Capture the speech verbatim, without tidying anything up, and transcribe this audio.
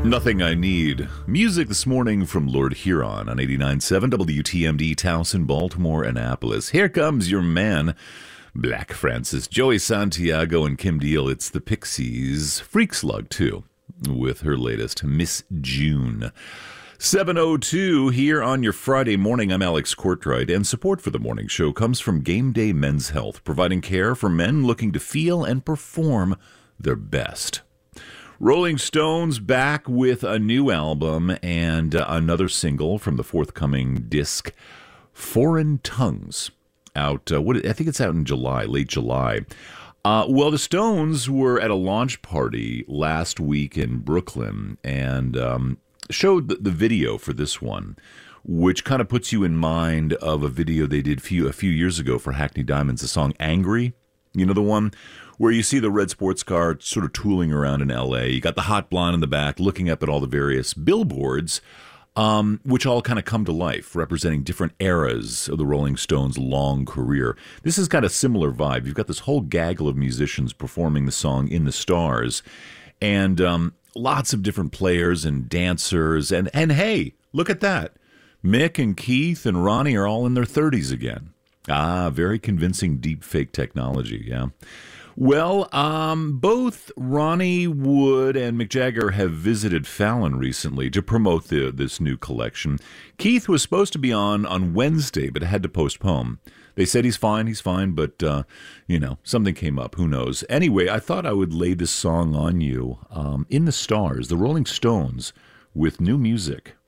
Nothing I Need. Music this morning from Lord Huron on eighty-nine point seven W T M D, Towson, Baltimore, Annapolis. Here comes your man, Black Francis, Joey Santiago, and Kim Deal. It's the Pixies. Freak Slug, too, with her latest, Miss June. seven oh two here on your Friday morning. I'm Alex Courtright, and support for the morning show comes from Game Day Men's Health, providing care for men looking to feel and perform their best. Rolling Stones back with a new album and uh, another single from the forthcoming disc, Foreign Tongues, out, uh, what I think it's out in July, late July. Uh, well, the Stones were at a launch party last week in Brooklyn and um, showed the, the video for this one, which kind of puts you in mind of a video they did few, a few years ago for Hackney Diamonds, the song Angry. You know, the one where you see the red sports car sort of tooling around in L A. You got the hot blonde in the back looking up at all the various billboards, um, which all kind of come to life, representing different eras of the Rolling Stones' long career. This has got a similar vibe. You've got this whole gaggle of musicians performing the song In the Stars, and um, lots of different players and dancers. And, and hey, look at that. Mick and Keith and Ronnie are all in their thirties again. Ah, very convincing deep fake technology, yeah. Well, um, both Ronnie Wood and Mick Jagger have visited Fallon recently to promote the, this new collection. Keith was supposed to be on on Wednesday, but had to postpone. They said he's fine, he's fine, but, uh, you know, something came up, who knows. Anyway, I thought I would lay this song on you. Um, In the Stars, the Rolling Stones, with new music.